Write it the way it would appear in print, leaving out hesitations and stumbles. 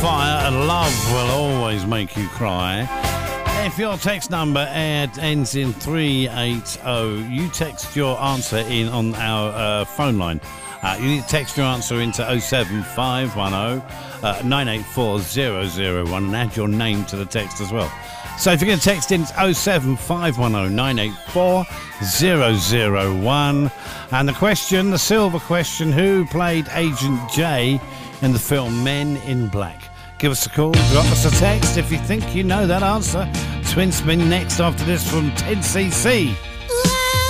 Fire and Love Will Always Make You Cry. If your text number ends in 380, you text your answer in on our phone line. You need to text your answer into 07510 984 001 and add your name to the text as well. So if you're going to text in, it's 07510 984 001. And the question, the silver question, who played Agent J in the film Men in Black? Give us a call, drop us a text if you think you know that answer. Twin Spin next after this from 10cc.